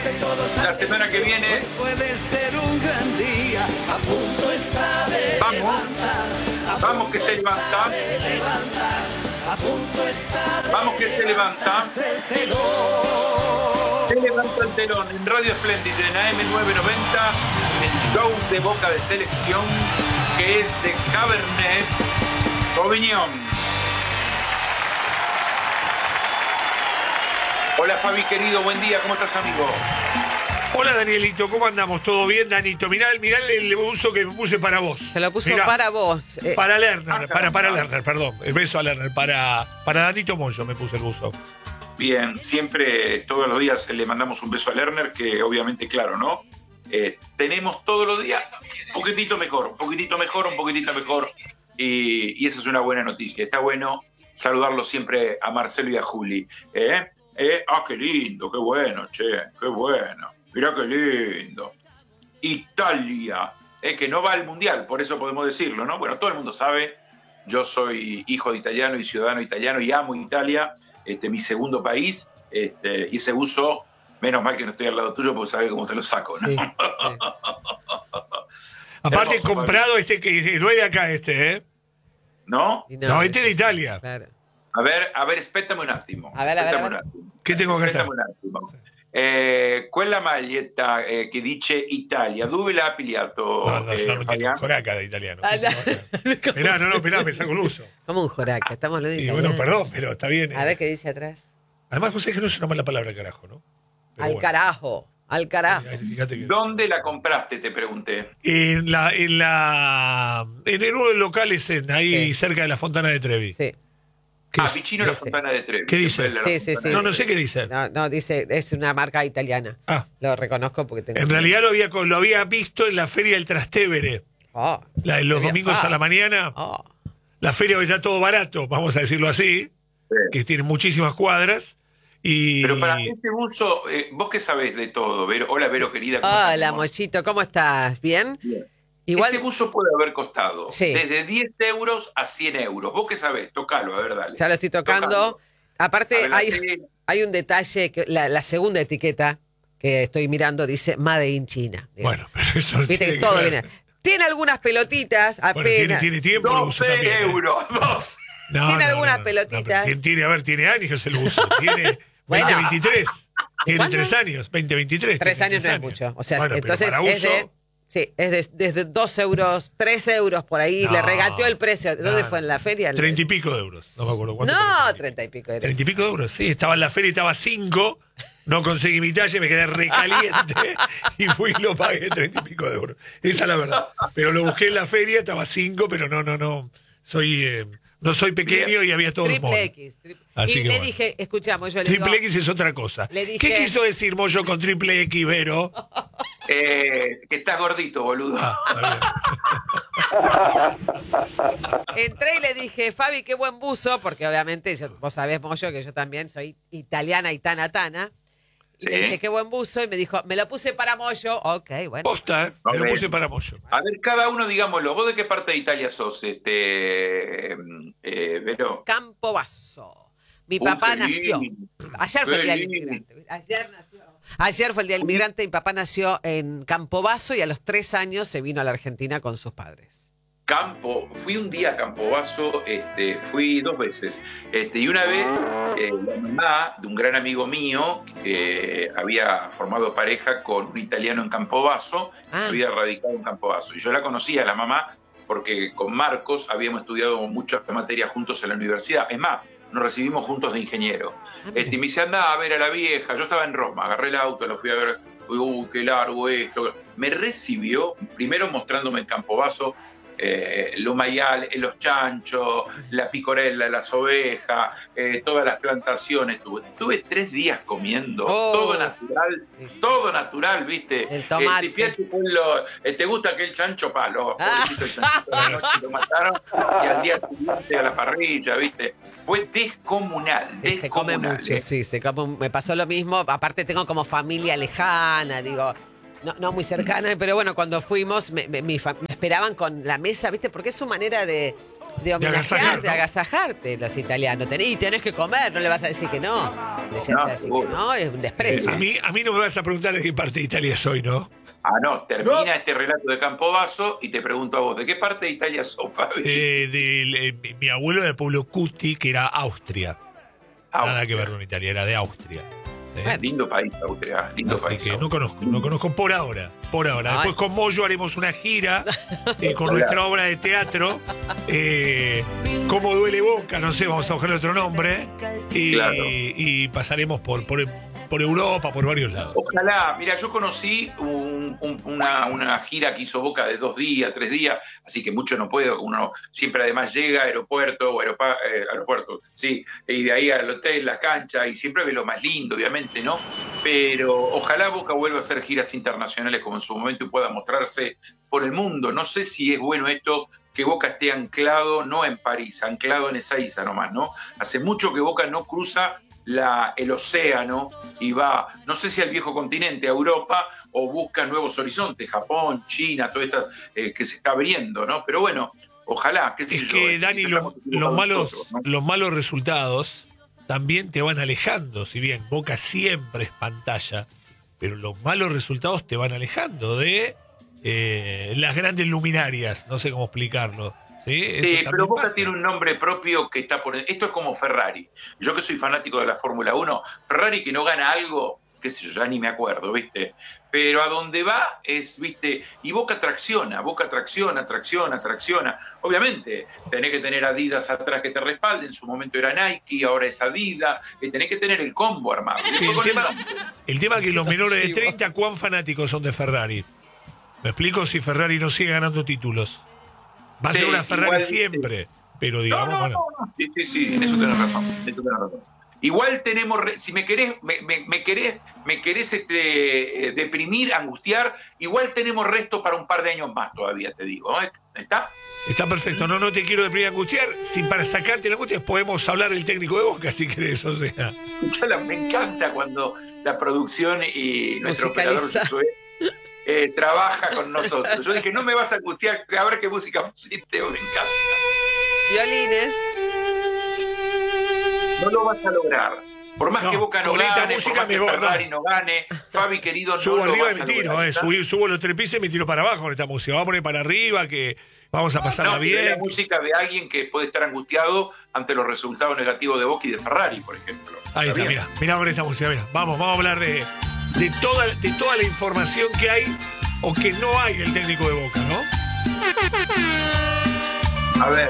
La semana que viene puede ser un gran día. A punto está de levantar. Vamos que se levanta. A punto está de Vamos que se levanta. el telón. Se levanta el telón en Radio Splendid, en AM990, el show de Boca de Selección, que es de Cabernet Sauvignon. Hola Fabi, querido, buen día, ¿cómo estás, amigo? Hola Danielito, ¿cómo andamos? ¿Todo bien, Danito? Mirá el uso que me puse para vos. Se lo puso Mirá, para vos. Para Lerner, para Lerner, perdón. El beso a Lerner, para Danito Moyo me puse el buzo. Bien, siempre, todos los días le mandamos un beso a Lerner, que obviamente, claro, ¿no? Tenemos todos los días un poquitito mejor. Y esa es una buena noticia. Está bueno saludarlo siempre a Marcelo y a Juli. Qué lindo, qué bueno, che, qué bueno. Mirá qué lindo. Italia, que no va al Mundial, por eso podemos decirlo, ¿no? Bueno, todo el mundo sabe, yo soy hijo de italiano y ciudadano italiano y amo Italia, mi segundo país, y ese uso, menos mal que no estoy al lado tuyo porque sabes cómo te lo saco, ¿no? Sí. Aparte, Hermoso, comprado que no es de acá ¿eh? ¿No? Y No, este es de Italia. Claro. A ver, aspettami un attimo. A ver. Aspettami un attimo. Che tengo che fare? Aspettami un attimo. Quella maglietta che dice Italia, dove l'ha pigliato? No, yo no tengo Fabián? joraca de italiano. Ah, Mirá, esperá, me saco el uso. Como un joraca, estamos hablando de Y bueno, italiano. perdón, pero está bien. A ver qué dice atrás. Además, vos sabés que no es una mala palabra, carajo, ¿no? Pero Al bueno. carajo, al carajo. Fíjate que... ¿Dónde la compraste? Te pregunté. En uno de los locales ahí Sí. cerca de la Fontana de Trevi. Sí. ¿Qué es? Vicino la Fontana de Trevi. ¿Qué dice? Bella la Sí, sí, Fontana sí. de No sé Trevi. qué dice. No, dice, es una marca italiana. Ah. Lo reconozco porque tengo. En realidad lo había visto en la feria del Trastevere. Oh, La de los domingos a la mañana. oh. La feria que está todo barato, vamos a decirlo así. Sí. Que tiene muchísimas cuadras. Y... Pero para este uso, vos que sabés de todo, Vero. Hola, Vero, querida. ¿cómo Hola, estás? Mochito, ¿cómo estás? ¿Bien? Bien. Igual, Ese buzo puede haber costado Sí. desde 10 euros a 100 euros. ¿Vos qué sabés? Tocalo, a ver, dale. ya lo estoy tocando. Tocalo. Aparte, A ver, hay un detalle, que la segunda etiqueta que estoy mirando dice Made in China. Bueno, pero eso no Viste tiene que todo ver. viene. Tiene algunas pelotitas, Bueno, apenas. tiene tiempo lo uso 12 también. euros, 2. Tiene algunas pelotitas. pero tiene años el uso. Tiene Bueno. 2023. Tiene ¿Cuándo? 3 años. 2023. 3 tiene años no es mucho. O sea, Bueno, pero entonces para es de. uso, Sí, es desde 2 euros, 3 euros por ahí. No, Le regateó el precio. ¿Dónde no, fue? ¿En la feria? 30 y pico de euros. No me acuerdo cuánto. No, pero 30 y pico de euros. 30 y pico de euros. Sí, estaba en la feria y estaba 5. No conseguí mi talla, me quedé recaliente y fui y lo pagué 30 y pico de euros. Esa es la verdad. Pero lo busqué en la feria, estaba 5, pero no. No soy pequeño y había todo Triple mono. X. Así Y que le bueno. dije, escuchamos, yo le digo. Triple X es otra cosa. Le dije- ¿Qué quiso decir Moyo con triple X, Vero? Que estás gordito, boludo. Entré y le dije, Fabi, qué buen buzo, porque obviamente vos sabés, Moyo, que yo también soy italiana y tana. Y le Sí. dije, qué buen buzo, y me dijo, me lo puse para Moyo. Ok, bueno. Posta, ¿eh? Me lo Ok. puse para Moyo. A ver, cada uno, digámoslo. ¿Vos de qué parte de Italia sos, Vero? Campobasso. Mi Uy, papá qué nació. lindo. Ayer fue el Qué día del lindo. inmigrante. Ayer fue el día del inmigrante. Mi papá nació en Campobasso y a los 3 años se vino a la Argentina con sus padres. Fui un día a Campobasso, fui 2 veces. Y una vez, la mamá de un gran amigo mío que había formado pareja con un italiano en Campobasso, se había radicado en Campobasso. Y yo la conocía, la mamá, porque con Marcos habíamos estudiado muchas materias juntos en la universidad. Es más, nos recibimos juntos de ingeniero. Y me dice, anda a ver a la vieja. Yo estaba en Roma, agarré el auto, lo fui a ver. Uy, qué largo esto. Me recibió, primero mostrándome en Campobasso, lo maial, los chanchos, la picorella, las ovejas, todas las plantaciones. Tuve 3 días comiendo, Oh. todo natural, ¿viste? El tomate. ¿Te gusta aquel chancho palo? Pobrecito el chancho, la noche lo mataron y al día siguiente a la parrilla, ¿viste? Fue descomunal, Se come descomunal. mucho, sí, me pasó lo mismo. Aparte tengo como familia lejana, digo, no muy cercana, pero bueno, cuando fuimos me esperaban con la mesa, ¿viste? Porque es su manera de de homenajearte, ¿no? agasajarte los italianos. Y tenés que comer, no le vas a decir que no. No, Decir que seguro. no, es un desprecio. A mí no me vas a preguntar de qué parte de Italia soy, ¿no? No, termina este relato de Campobasso y te pregunto a vos, ¿de qué parte de Italia sos, Fabi? Mi abuelo del pueblo Cuti, que era Austria. Nada que ver con Italia, era de Austria. Lindo país, Austria, lindo Así país. que no conozco por ahora. Ay. Después con Moyo haremos una gira con nuestra obra de teatro. Cómo duele Boca, no sé, vamos a buscar otro nombre. Claro. Y pasaremos por Europa, por varios lados. Ojalá, mira, yo conocí una gira que hizo Boca de 2 días, 3 días, así que mucho no puedo, uno siempre además llega a aeropuerto, sí, y de ahí al hotel, la cancha, y siempre ve lo más lindo, obviamente, ¿no? Pero ojalá Boca vuelva a hacer giras internacionales como en su momento y pueda mostrarse por el mundo. No sé si es bueno esto que Boca esté anclado, no en París, anclado en Ezeiza nomás, ¿no? Hace mucho que Boca no cruza el océano y va, no sé si al viejo continente, a Europa, o busca nuevos horizontes, Japón, China, todo esto que se está abriendo, ¿no? Pero bueno, ojalá, qué sé yo. Es que, Dani, los malos resultados también te van alejando, si bien Boca siempre es pantalla, pero los malos resultados te van alejando de las grandes luminarias, no sé cómo explicarlo. Sí, pero Boca pasa. tiene un nombre propio que está por... Esto es como Ferrari. Yo que soy fanático de la Fórmula 1, Ferrari que no gana algo, qué sé yo, ya ni me acuerdo, ¿viste? Pero a donde va es, ¿viste? Y Boca tracciona. Obviamente, tenés que tener Adidas atrás que te respalde. En su momento era Nike, ahora es Adidas. Tenés que tener el combo armado. Sí, el tema es que los menores de 30, ¿cuán fanáticos son de Ferrari? ¿Me explico? Si Ferrari no sigue ganando títulos. Va a ser una Ferrari igual, siempre, pero digamos, bueno. Sí, en eso tenés razón. Igual tenemos, si me querés deprimir, angustiar, igual tenemos resto para un par de años más todavía, te digo. ¿Está? Está perfecto, no te quiero deprimir, angustiar. Si para sacarte la angustia podemos hablar del técnico de Boca, si querés, o sea. Me encanta cuando la producción y nuestro operador Josué trabaja con nosotros. Yo dije, no me vas a angustiar, a ver qué música pusiste, me encanta. Violines. No lo vas a lograr. Por más que Boca no con esta gane, música por más que me voy, Ferrari no gane, Fabi querido, no subo lo arriba vas y a me tiro, lograr. subo los 3 pisos y me tiro para abajo con esta música. Vamos a poner para arriba, que vamos a pasarla pero es bien. la música de alguien que puede estar angustiado ante los resultados negativos de Boca y de Ferrari, por ejemplo. Ahí está, mira con esta música, mira. Vamos a hablar de toda la información que hay o que no hay del técnico de Boca, ¿no? A ver,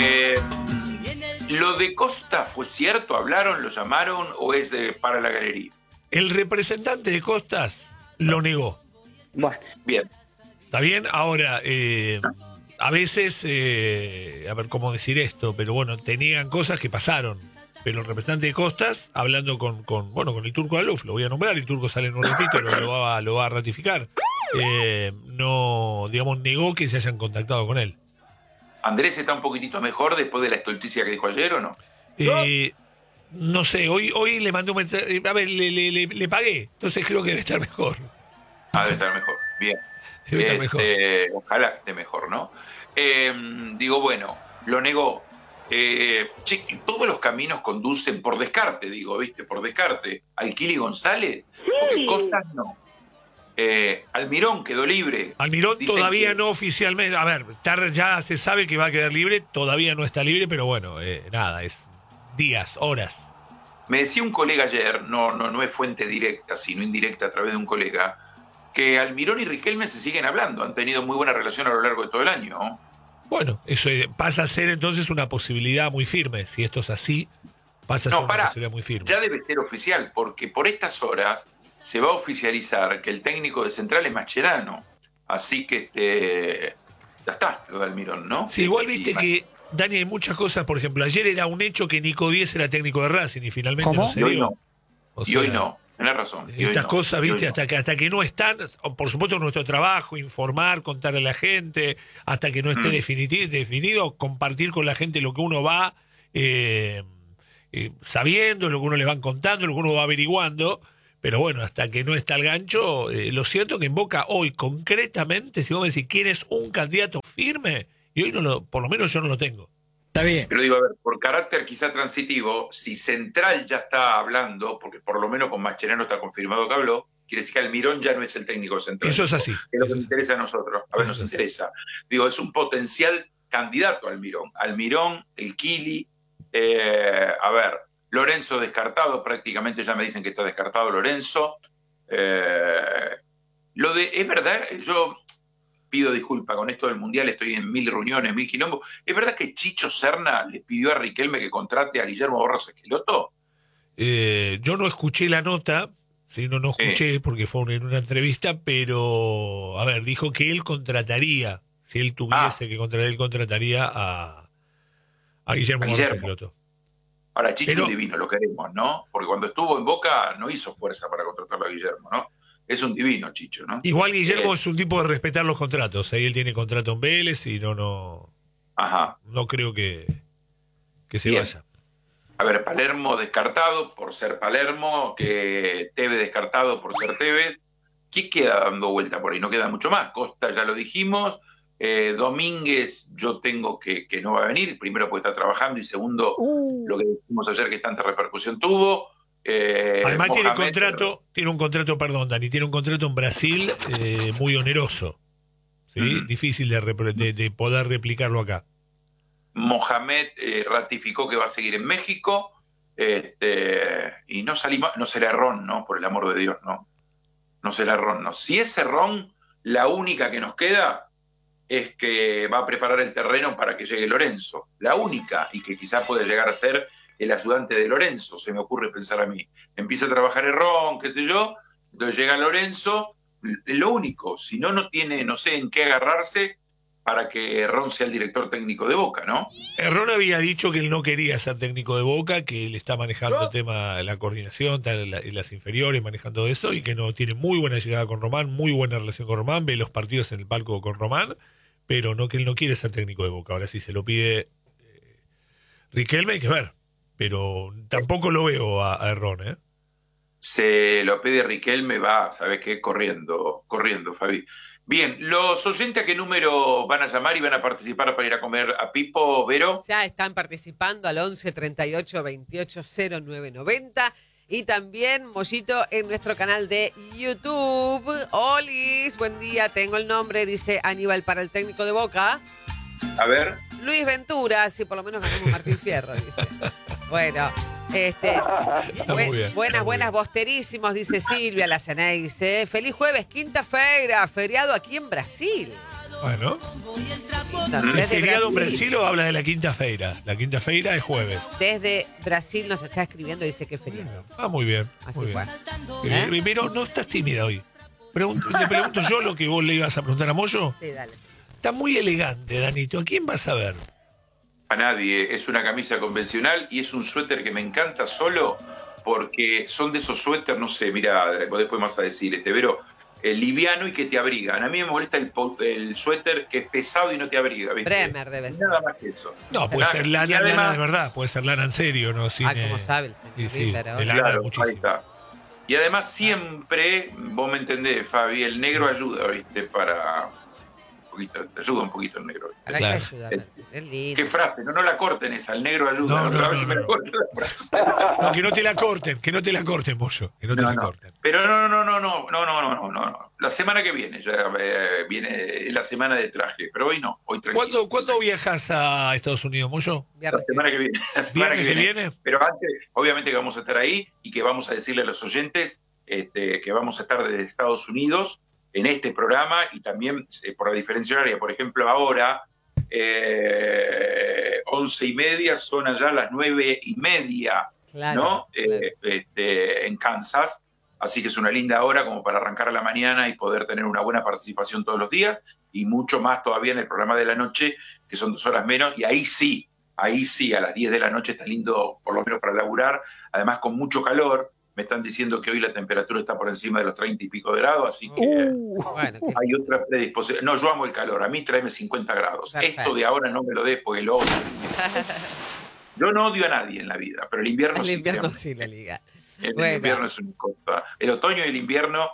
¿lo de Costa fue cierto? ¿Hablaron, lo llamaron o es para la galería? El representante de Costas lo negó. Bueno, bien. ¿Está bien? Ahora, a veces, a ver cómo decir esto, pero bueno, te niegan cosas que pasaron. Pero el representante de Costas, hablando con el Turco Aluf, lo voy a nombrar, el Turco sale en un ratito, lo va a ratificar. No, digamos, negó que se hayan contactado con él. ¿Andrés está un poquitito mejor después de la estulticia que dijo ayer o no? No sé, hoy le mandé un mensaje, a ver, le pagué, entonces creo que debe estar mejor. Debe estar mejor, bien. Debe estar mejor. Ojalá esté mejor, ¿no? Digo, bueno, lo negó. Todos los caminos conducen por descarte, digo, ¿viste? Por descarte. Alquili González, porque Costas no. Almirón quedó libre. Almirón Dicen todavía que... no oficialmente, a ver, ya se sabe que va a quedar libre, todavía no está libre, pero bueno, nada, es días, horas. Me decía un colega ayer, no es fuente directa, sino indirecta a través de un colega, que Almirón y Riquelme se siguen hablando, han tenido muy buena relación a lo largo de todo el año. Bueno, eso pasa a ser entonces una posibilidad muy firme. Si esto es así, pasa a ser una posibilidad muy firme. Ya debe ser oficial, porque por estas horas se va a oficializar que el técnico de Central es Mascherano. Así que ya está, lo de Almirón, ¿no? Sí, igual viste que, Dani, hay muchas cosas. Por ejemplo, ayer era un hecho que Nico Díez era técnico de Racing y finalmente no se dio. Y hoy no. O sea, y hoy no. Tenés razón. Estas cosas, viste, hasta que no están, por supuesto, nuestro trabajo, informar, contarle a la gente, hasta que no esté definido, compartir con la gente lo que uno va sabiendo, lo que uno le van contando, lo que uno va averiguando. Pero bueno, hasta que no está el gancho, lo cierto que en Boca hoy, concretamente, si vos me decís quién es un candidato firme, y hoy por lo menos yo no lo tengo. Está bien. Pero digo, a ver, por carácter quizá transitivo, si Central ya está hablando, porque por lo menos con Mascherano está confirmado que habló, quiere decir que Almirón ya no es el técnico central. Eso es así. Es lo que nos interesa a nosotros. A ver, nos interesa. Digo, es un potencial candidato Almirón. Almirón, el Kili, a ver, Lorenzo descartado, prácticamente ya me dicen que está descartado Lorenzo. Es verdad, yo pido disculpas con esto del Mundial, estoy en 1000 reuniones, 1000 quilombos. ¿Es verdad que Chicho Serna le pidió a Riquelme que contrate a Guillermo Barros Esqueloto? Yo no escuché la nota, sí, no escuché porque fue en una entrevista, pero, a ver, dijo que él contrataría, si él tuviese que contratar, él contrataría a Guillermo Barros Esqueloto. Ahora, Chicho es divino, lo queremos, ¿no? Porque cuando estuvo en Boca no hizo fuerza para contratarlo a Guillermo, ¿no? Es un divino, Chicho, ¿no? Igual Guillermo es un tipo de respetar los contratos. Ahí él tiene contrato en Vélez y no creo que se vaya. A ver, Palermo descartado por ser Palermo, que Tevez descartado por ser Tevez. ¿Qué queda dando vuelta por ahí? No queda mucho más. Costa ya lo dijimos. Domínguez yo tengo que no va a venir. Primero porque está trabajando y segundo lo que dijimos ayer que tanta repercusión tuvo. Además tiene un contrato, perdón, Dani, tiene un contrato en Brasil muy oneroso, ¿sí? Difícil de poder replicarlo acá. Mohamed ratificó que va a seguir en México, y no será Ron, ¿no? Por el amor de Dios, no será Ron, no. Si es Ron, la única que nos queda es que va a preparar el terreno para que llegue Lorenzo, la única, y que quizás puede llegar a ser el ayudante de Lorenzo, se me ocurre pensar a mí. Empieza a trabajar en Ron, qué sé yo, entonces llega Lorenzo, lo único, si no, no tiene, no sé en qué agarrarse para que Ron sea el director técnico de Boca, ¿no? Ron había dicho que él no quería ser técnico de Boca, que él está manejando el tema de la coordinación, está en las inferiores, manejando eso, y que no tiene muy buena llegada con Román, muy buena relación con Román, ve los partidos en el palco con Román, pero no que él no quiere ser técnico de Boca. Ahora sí se lo pide Riquelme, hay que ver. Pero tampoco lo veo a Ron, ¿eh? Se lo pide Riquelme, va, ¿sabes qué? Corriendo, Fabi. Bien, ¿los oyentes a qué número van a llamar y van a participar para ir a comer a Pipo, Vero? Ya están participando al 11 38 28 09 90 y también, Mollito, en nuestro canal de YouTube. Olis, buen día, tengo el nombre, dice Aníbal para el técnico de Boca. A ver. Luis Ventura, si por lo menos ganamos Martín Fierro, dice. Bueno, buenas, bosterísimos, dice Silvia Laceney, dice. Feliz jueves, quinta-feira, feriado aquí en Brasil. Bueno. ¿Es feriado en Brasil o habla de la quinta-feira? La quinta-feira es jueves. Desde Brasil nos está escribiendo, dice que es feriado. Muy bien. Así muy fue. Bien. Pero no estás tímida hoy. Le pregunto yo lo que vos le ibas a preguntar a Moyo. Sí, dale. Está muy elegante, Danito. ¿A quién vas a ver? A nadie. Es una camisa convencional y es un suéter que me encanta solo porque son de esos suéteres, no sé, mira, después más a decir, Vero, liviano y que te abrigan. A mí me molesta el suéter que es pesado y no te abriga, ¿viste? Bremer debe ser. Nada más que eso. No, puede ser lana, además, lana de verdad, puede ser lana en serio, ¿no? Como sabe el señor pero de lana claro, muchísimo. ahí está. Y además siempre, vos me entendés, Fabi, el negro ayuda, ¿viste? Para... ayuda un poquito el negro. ¿Para qué ayuda? Es lindo. ¿Qué frase? No la corten esa, el negro ayuda. No, a ver si me la corten la frase. No, que no te la corten, Moyo. Que no te la corten. Pero no. La semana que viene, ya viene la semana de traje, pero hoy no, hoy tranquilo. ¿Cuándo viajas a Estados Unidos, Moyo? La semana que viene. ¿Viernes que viene? Pero antes, obviamente que vamos a estar ahí y que vamos a decirle a los oyentes que vamos a estar desde Estados Unidos en este programa y también por la diferencia horaria. Por ejemplo, ahora 11:30 son allá las 9:30, claro, ¿no? Claro. En Kansas. Así que es una linda hora como para arrancar a la mañana y poder tener una buena participación todos los días y mucho más todavía en el programa de la noche, que son 2 horas menos. Y ahí sí, a las 10 de la noche está lindo, por lo menos para laburar. Además, con mucho calor. Me están diciendo que hoy la temperatura está por encima de los 30 y pico de grados, así que hay otra predisposición. No, yo amo el calor, a mí tráeme 50 grados. Perfecto. Esto de ahora no me lo des porque lo odio. Yo no odio a nadie en la vida, pero el invierno sí. El invierno sí, la liga. El invierno es una cosa. El otoño y el invierno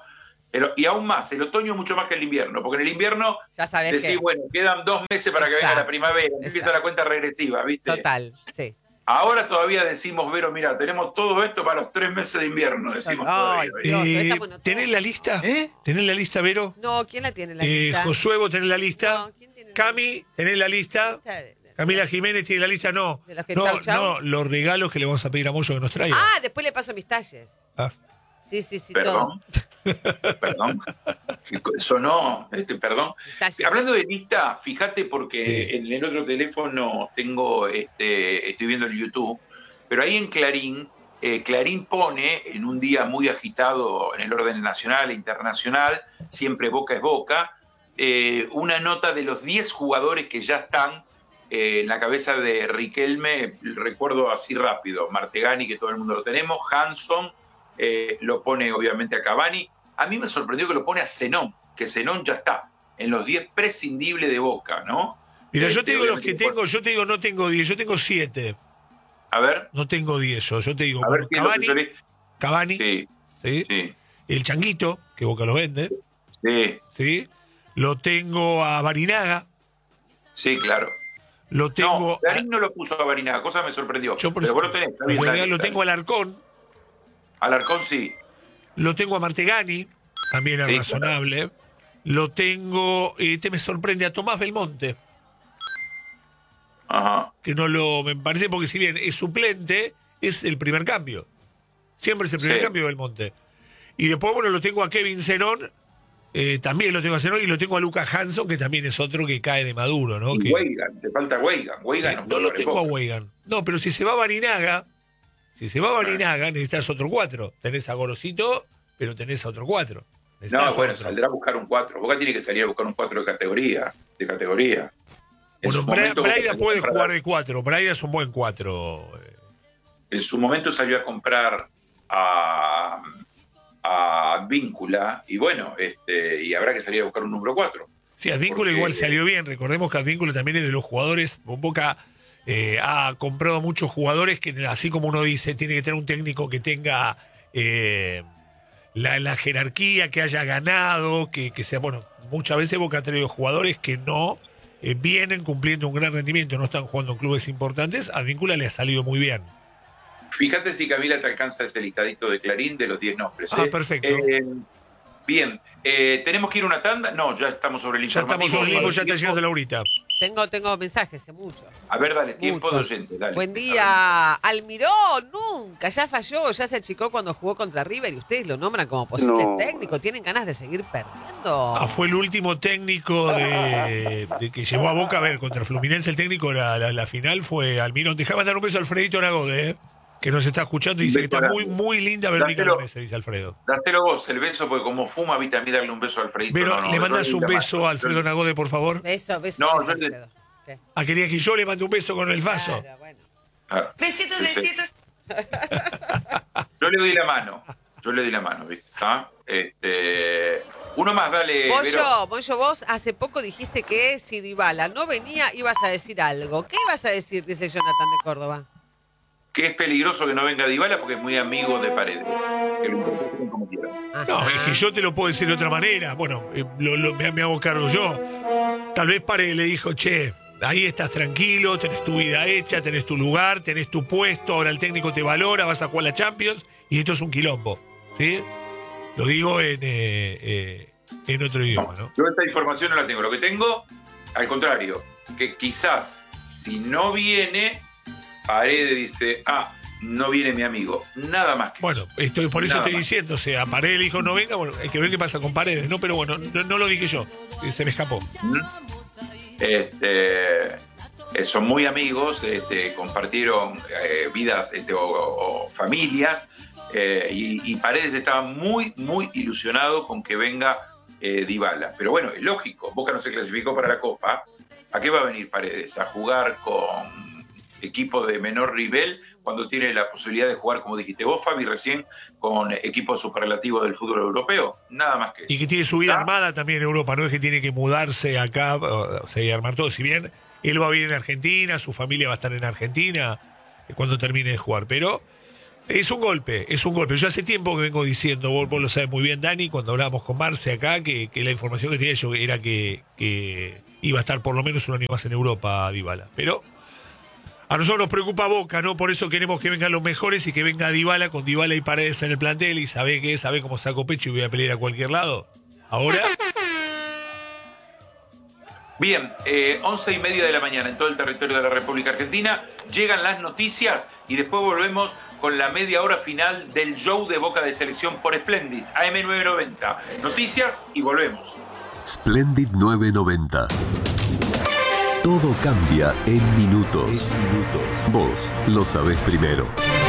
Y aún más, el otoño mucho más que el invierno, porque en el invierno Ya sabés decís, que... bueno, quedan 2 meses para que venga la primavera, empieza la cuenta regresiva, ¿viste? Total, sí. Ahora todavía decimos, Vero, mira, tenemos todo esto para los 3 meses de invierno, decimos Ay, todavía. Dios, todavía estamos en otoño. ¿Tenés la lista? ¿Eh? ¿Tenés la lista, Vero? No, ¿quién la tiene la lista? Josué, ¿vos tenés la lista? No, ¿quién tiene la Cami, ¿tenés la lista? Camila Jiménez tiene la lista, no. ¿De los que No, chau, chau? no, los regalos que le vamos a pedir a Moyo que nos traiga. Ah, después le paso mis talles. Ah. Sí, todo. Perdón. Perdón. Sonó, perdón. Talles. Hablando de lista, fíjate porque Sí. en el otro teléfono tengo, estoy viendo el YouTube, pero ahí en Clarín, Clarín pone en un día muy agitado en el orden nacional e internacional, siempre Boca es Boca, una nota de los 10 jugadores que ya están en la cabeza de Riquelme, recuerdo así rápido, Martegani, que todo el mundo lo tenemos, Hanson, lo pone obviamente a Cavani. A mí me sorprendió que lo pone a Zenón, que Zenón ya está en los 10 prescindibles de Boca, ¿no? Mira, yo te digo los obviamente, que tengo, yo te digo no tengo 10, yo tengo 7. A ver, No tengo 10, yo te digo, a ver, ¿qué es lo que yo le- Cavani, Sí, ¿sí? sí, El Changuito, que Boca lo vende, sí, ¿sí? Lo tengo a Barinaga, sí, claro. lo tengo No, Clarín no lo puso a Barinaga, cosa me sorprendió. yo por Pero vos eso- lo tenés, está bien, lo dale, tengo a dale. Alarcón, Alarcón sí. lo tengo a Martegani, también es Sí, razonable. Lo tengo, me sorprende a Tomás Belmonte, Ajá. que no lo, me parece, porque si bien es suplente, es el primer cambio. Siempre es el primer Sí. cambio Belmonte. Y después, bueno, lo tengo a Kevin Zenón, también lo tengo a Zenón, y lo tengo a Lucas Hanson, que también es otro que cae de maduro, ¿no? Y Que, Weigan, te falta Weigan. Weigan no lo puede tengo a Boca. Weigan. No, pero si se va a Barinaga, necesitas otro 4. Tenés a Gorosito, pero tenés a otro 4. No, bueno, saldrá a buscar un 4. Boca tiene que salir a buscar un 4 de categoría. En Bueno, su momento, Braida Boca puede salió a comprar- jugar de 4. Braida es un buen 4. En su momento salió a comprar a Advíncula y bueno, y habrá que salir a buscar un número 4. Sí, Advíncula Porque- igual salió bien. Recordemos que Advíncula también es de los jugadores. Boca ha comprado muchos jugadores que, así como uno dice, tiene que tener un técnico que tenga la jerarquía, que haya ganado, que sea, bueno, muchas veces Boca ha traído jugadores que no vienen cumpliendo un gran rendimiento, no están jugando en clubes importantes. A Advíncula le ha salido muy bien. Fíjate si Camila te alcanza ese listadito de Clarín de los 10 nombres. Ah, perfecto. Bien, ¿tenemos que ir a una tanda? No, ya estamos sobre el Ya informativo. estamos sobre el info, ya está Tiempo. llegando Laurita. Tengo mensajes, hace mucho. A ver, dale, tiempo de Muchos. oyente, dale. Buen día. Almirón, nunca, ya falló, ya se achicó cuando jugó contra River y ustedes lo nombran como posible técnico. ¿Tienen ganas de seguir perdiendo? Fue el último técnico de que llevó a Boca a ver contra Fluminense. El técnico, la final fue Almirón. Dejá mandar un beso a Alfredito Nagode, que nos está escuchando y dice que está muy, muy linda Verónica Dáselo. Gómez, dice Alfredo. Dáselo vos el beso, porque como fuma, viste, a mí darle un beso a Alfredito. Pero no, le no, mandas no, un no, beso no, a Alfredo Nagode, por favor. Beso, No, beso, yo le- Alfredo. ¿Qué? Quería que yo le mande un beso con el vaso. Claro, bueno. Ah, Besitos, sí, sí. besitos. Yo le doy la mano, ¿viste? ¿Ah? Uno más, dale. Vero. Bollo, vos hace poco dijiste que si Dybala no venía ibas a decir algo. ¿Qué ibas a decir? Dice Jonathan de Córdoba. Que es peligroso que no venga Dybala porque es muy amigo de Paredes. Que lo interpreten como quieran. No, Ajá. es que yo te lo puedo decir de otra manera. Bueno, me hago cargo yo. Tal vez Paredes le dijo, che, ahí estás tranquilo, tenés tu vida hecha, tenés tu lugar, tenés tu puesto, ahora el técnico te valora, vas a jugar la Champions y esto es un quilombo. ¿Sí? Lo digo en otro idioma, ¿no? Yo esta información no la tengo. Lo que tengo, al contrario, que quizás si no viene, Paredes dice, no viene mi amigo. Nada más que Bueno, eso. por eso Nada estoy más. diciendo, o sea, Paredes le dijo no venga, bueno, hay que ver qué pasa con Paredes, ¿no? Pero bueno, no lo dije yo, se me escapó. Son muy amigos, compartieron vidas o familias, y Paredes estaba muy, muy ilusionado con que venga Dybala. Pero bueno, es lógico, Boca no se clasificó para la Copa. ¿A qué va a venir Paredes? ¿A jugar con equipo de menor nivel cuando tiene la posibilidad de jugar, como dijiste vos, Fabi, recién, con equipos superlativos del fútbol europeo? Nada más que eso. Y que tiene su vida ¿Ah? armada también en Europa, no es que tiene que mudarse acá, o sea, y armar todo. Si bien él va a vivir en Argentina, su familia va a estar en Argentina cuando termine de jugar, pero Es un golpe. Yo hace tiempo que vengo diciendo, vos lo sabes muy bien, Dani, cuando hablábamos con Marce acá, que la información que tenía yo era que iba a estar por lo menos un año más en Europa, Dybala. Pero a nosotros nos preocupa Boca, ¿no? Por eso queremos que vengan los mejores y que venga Dybala, con Dybala y Paredes en el plantel, y sabe cómo saco pecho y voy a pelear a cualquier lado. Ahora... Bien, 11:30 de la mañana en todo el territorio de la República Argentina. Llegan las noticias y después volvemos con la media hora final del show de Boca de Selección por Splendid, AM990. Noticias y volvemos. Splendid 990. Todo cambia en minutos. Vos lo sabés primero.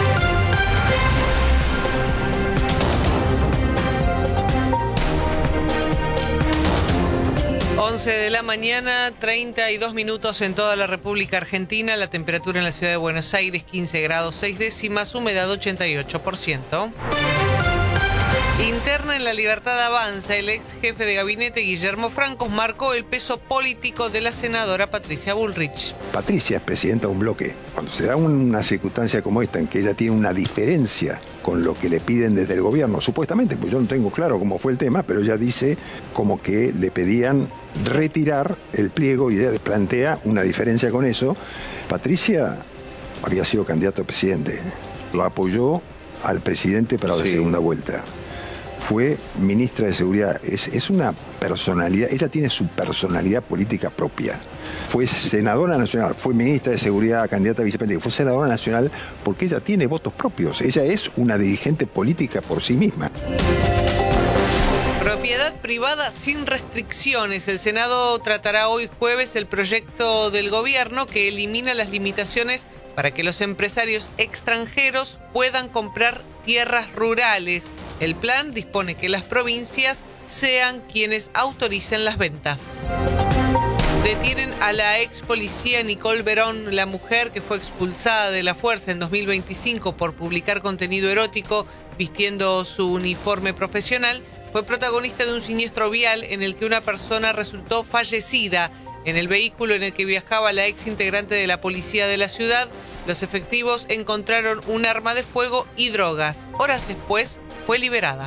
11 de la mañana, 32 minutos en toda la República Argentina. La temperatura en la ciudad de Buenos Aires, 15 grados 6 décimas, humedad 88%. Interna en La Libertad Avanza, el ex jefe de gabinete Guillermo Francos marcó el peso político de la senadora Patricia Bullrich. Patricia es presidenta de un bloque. Cuando se da una circunstancia como esta, en que ella tiene una diferencia con lo que le piden desde el gobierno, supuestamente, pues yo no tengo claro cómo fue el tema, pero ella dice como que le pedían retirar el pliego y ella plantea una diferencia con eso. Patricia había sido candidato a presidente, lo apoyó al presidente para la segunda vuelta. Fue ministra de Seguridad, es una personalidad, ella tiene su personalidad política propia. Fue senadora nacional, fue ministra de Seguridad, candidata a vicepresidente, fue senadora nacional porque ella tiene votos propios, ella es una dirigente política por sí misma. Propiedad privada sin restricciones. El Senado tratará hoy jueves el proyecto del gobierno que elimina las limitaciones para que los empresarios extranjeros puedan comprar tierras rurales. El plan dispone que las provincias sean quienes autoricen las ventas. Detienen a la ex policía Nicole Verón, la mujer que fue expulsada de la fuerza en 2025 por publicar contenido erótico vistiendo su uniforme profesional. Fue protagonista de un siniestro vial en el que una persona resultó fallecida. En el vehículo en el que viajaba la ex integrante de la policía de la ciudad, los efectivos encontraron un arma de fuego y drogas. Horas después fue liberada.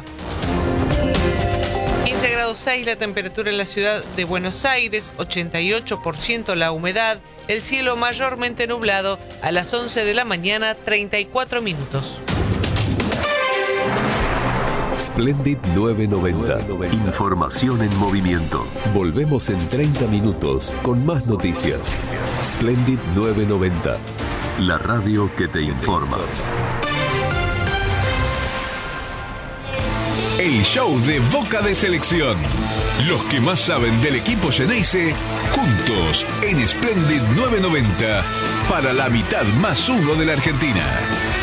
15 grados 6 la temperatura en la ciudad de Buenos Aires, 88% la humedad, el cielo mayormente nublado. A las 11 de la mañana, 34 minutos. Splendid 990. Información en movimiento. Volvemos en 30 minutos con más noticias. Splendid 990. La radio que te informa. El show de Boca de Selección. Los que más saben del equipo Xeneize, juntos en Splendid 990 para la mitad más uno de la Argentina.